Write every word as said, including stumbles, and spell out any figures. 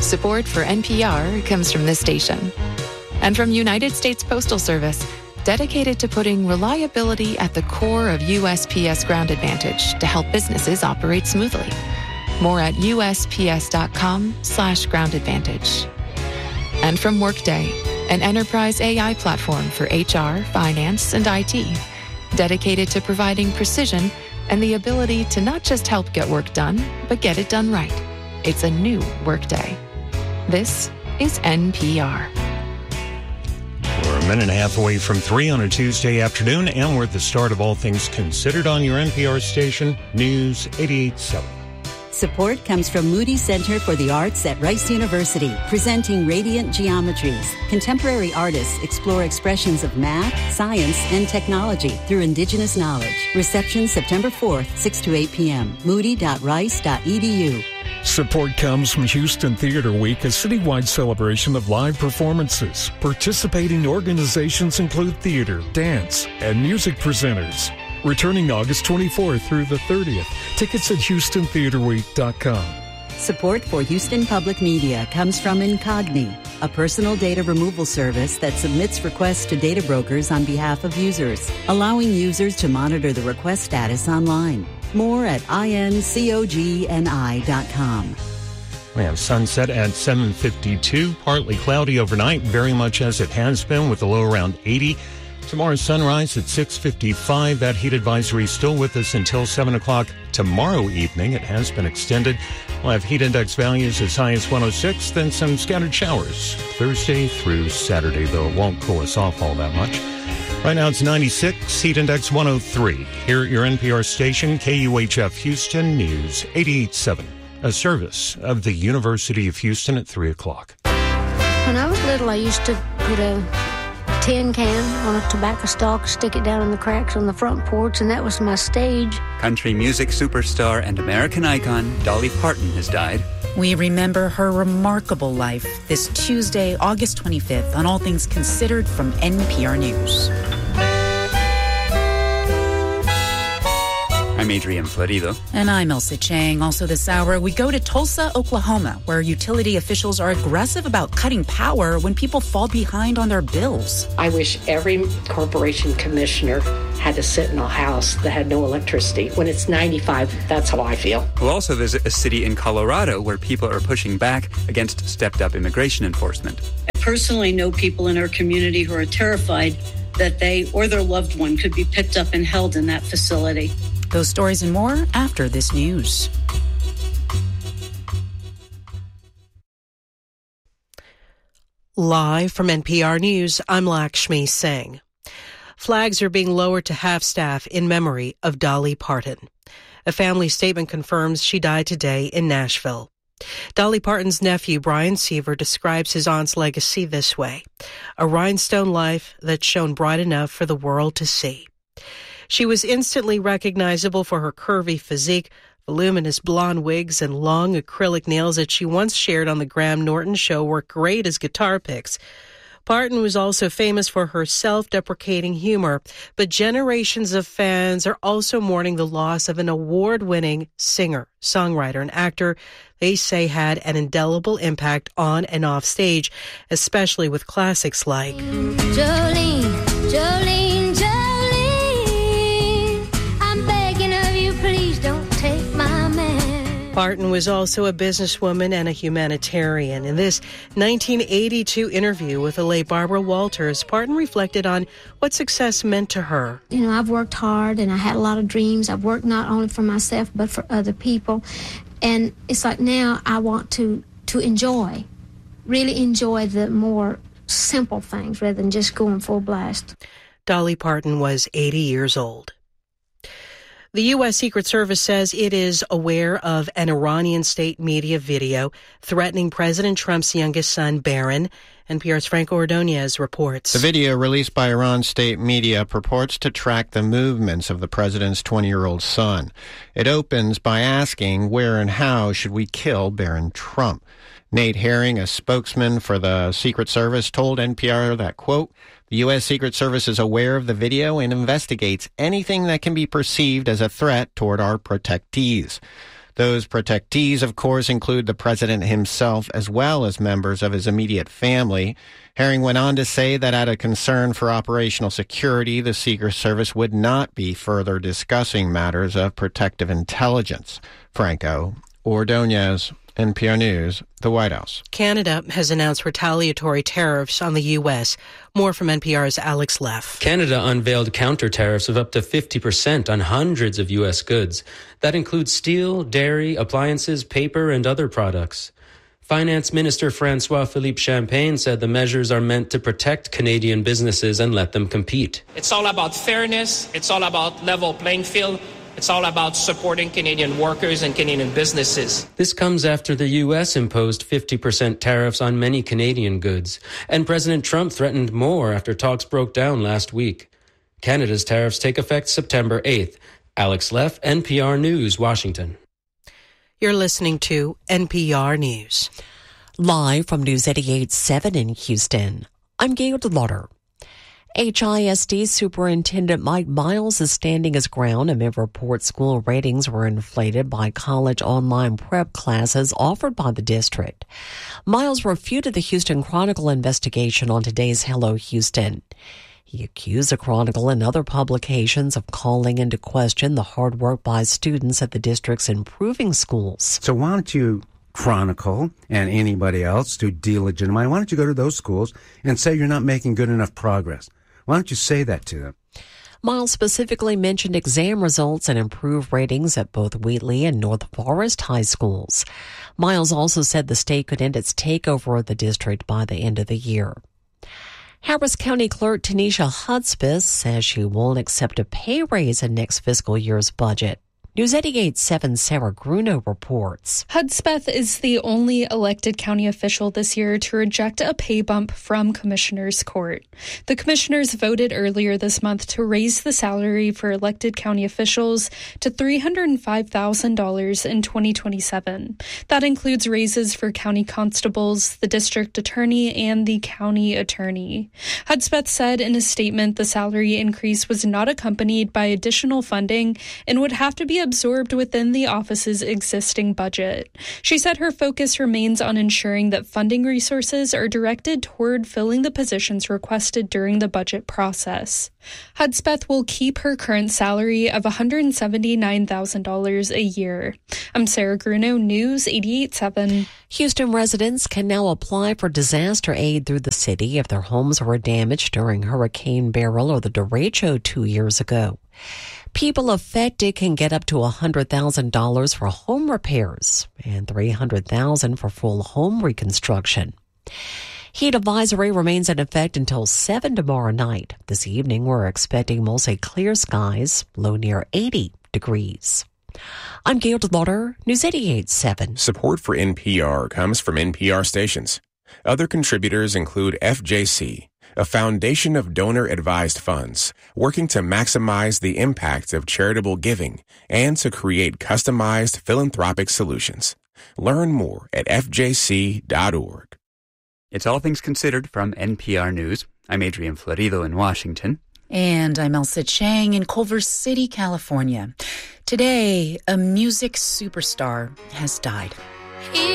Support for N P R comes from this station. And from United States Postal Service, dedicated to putting reliability at the core of U S P S Ground Advantage to help businesses operate smoothly. More at U S P S dot com slash ground advantage. And from Workday, an enterprise A I platform for H R, finance, and I T, dedicated to providing precision and the ability to not just help get work done, but get it done right. It's a new Workday. This is N P R. We're a minute and a half away from three on a Tuesday afternoon, and we're at the start of All Things Considered on your N P R station, News eighty-eight point seven. Support comes from Moody Center for the Arts at Rice University, presenting Radiant Geometries. Contemporary artists explore expressions of math, science, and technology through indigenous knowledge. Reception September fourth, six to eight p.m. moody dot rice dot e d u. Support comes from Houston Theater Week, a citywide celebration of live performances. Participating organizations include theater, dance, and music presenters. Returning August twenty-fourth through the thirtieth. Tickets at houston theater week dot com. Support for Houston Public Media comes from Incogni, a personal data removal service that submits requests to data brokers on behalf of users, allowing users to monitor the request status online. More at incogni dot com. We have sunset at seven fifty-two, partly cloudy overnight, very much as it has been with a low around eighty. Tomorrow's sunrise at six fifty-five. That heat advisory is still with us until seven o'clock tomorrow evening. It has been extended. We'll have heat index values as high as one oh six, then some scattered showers Thursday through Saturday, though it won't cool us off all that much. Right now it's ninety-six, heat index one oh three. Here at your N P R station, K U H F Houston, News eighty-eight point seven. A service of the University of Houston at three o'clock. When I was little, I used to put a tin can on a tobacco stalk, stick it down in the cracks on the front porch, and that was my stage. Country music superstar and American icon Dolly Parton has died. We remember her remarkable life this Tuesday, August twenty-fifth, on All Things Considered from N P R News. I'm Adrian Florido. And I'm Elsa Chang. Also this hour, we go to Tulsa, Oklahoma, where utility officials are aggressive about cutting power when people fall behind on their bills. I wish every corporation commissioner had to sit in a house that had no electricity. When it's ninety-five, that's how I feel. We'll also visit a city in Colorado where people are pushing back against stepped-up immigration enforcement. I personally know people in our community who are terrified that they or their loved one could be picked up and held in that facility. Those stories and more after this news. Live from N P R News, I'm Lakshmi Singh. Flags are being lowered to half-staff in memory of Dolly Parton. A family statement confirms she died today in Nashville. Dolly Parton's nephew, Brian Seaver, describes his aunt's legacy this way: a rhinestone life that shone bright enough for the world to see. She was instantly recognizable for her curvy physique, voluminous blonde wigs, and long acrylic nails that she once shared on the Graham Norton Show were great as guitar picks. Parton was also famous for her self-deprecating humor, but generations of fans are also mourning the loss of an award-winning singer, songwriter, and actor they say had an indelible impact on and off stage, especially with classics like Jolene, Jolene. Parton was also a businesswoman and a humanitarian. In this nineteen eighty-two interview with the late Barbara Walters, Parton reflected on what success meant to her. You know, I've worked hard and I had a lot of dreams. I've worked not only for myself but for other people. And it's like now I want to, to enjoy, really enjoy the more simple things rather than just going full blast. Dolly Parton was eighty years old. The U S. Secret Service says it is aware of an Iranian state media video threatening President Trump's youngest son, Barron. N P R's Franco Ordonez reports. The video released by Iran's state media purports to track the movements of the president's twenty-year-old son. It opens by asking where and how should we kill Barron Trump. Nate Herring, a spokesman for the Secret Service, told N P R that, quote, the U S. Secret Service is aware of the video and investigates anything that can be perceived as a threat toward our protectees. Those protectees, of course, include the president himself as well as members of his immediate family. Herring went on to say that out of concern for operational security, the Secret Service would not be further discussing matters of protective intelligence. Franco Ordonez, N P R News, the White House. Canada has announced retaliatory tariffs on the U S. More from N P R's Alex Leff. Canada unveiled counter tariffs of up to fifty percent on hundreds of U S goods. That includes steel, dairy, appliances, paper, and other products. Finance Minister François-Philippe Champagne said the measures are meant to protect Canadian businesses and let them compete. It's all about fairness. It's all about level playing field. It's all about supporting Canadian workers and Canadian businesses. This comes after the U S imposed fifty percent tariffs on many Canadian goods, and President Trump threatened more after talks broke down last week. Canada's tariffs take effect September eighth. Alex Leff, N P R News, Washington. You're listening to N P R News. Live from News eighty-eight point seven in Houston, I'm Gail DeLauder. H I S D Superintendent Mike Miles is standing his ground amid reports school ratings were inflated by college online prep classes offered by the district. Miles refuted the Houston Chronicle investigation on today's Hello Houston. He accused the Chronicle and other publications of calling into question the hard work by students at the district's improving schools. So why don't you, Chronicle and anybody else, to delegitimize? Why don't you go to those schools and say you're not making good enough progress? Why don't you say that to them? Miles specifically mentioned exam results and improved ratings at both Wheatley and North Forest high schools. Miles also said the state could end its takeover of the district by the end of the year. Harris County Clerk Tanisha Hudspeth says she won't accept a pay raise in next fiscal year's budget. News eighty-eight point seven Sarah Gruno reports. Hudspeth is the only elected county official this year to reject a pay bump from Commissioner's Court. The commissioners voted earlier this month to raise the salary for elected county officials to three hundred five thousand dollars in twenty twenty-seven. That includes raises for county constables, the district attorney, and the county attorney. Hudspeth said in a statement the salary increase was not accompanied by additional funding and would have to be absorbed within the office's existing budget. She said her focus remains on ensuring that funding resources are directed toward filling the positions requested during the budget process. Hudspeth will keep her current salary of one hundred seventy-nine thousand dollars a year. I'm Sarah Gruno, News eighty-eight point seven. Houston residents can now apply for disaster aid through the city if their homes were damaged during Hurricane Beryl or the derecho two years ago. People affected can get up to one hundred thousand dollars for home repairs and three hundred thousand dollars for full home reconstruction. Heat advisory remains in effect until seven tomorrow night. This evening, we're expecting mostly clear skies, low near eighty degrees. I'm Gail DeLauder, News eighty-eight point seven. Support for N P R comes from N P R stations. Other contributors include F J C, a foundation of donor-advised funds working to maximize the impact of charitable giving and to create customized philanthropic solutions. Learn more at f j c dot org. It's All Things Considered from N P R News. I'm Adrian Florido in Washington. And I'm Elsa Chang in Culver City, California. Today, a music superstar has died.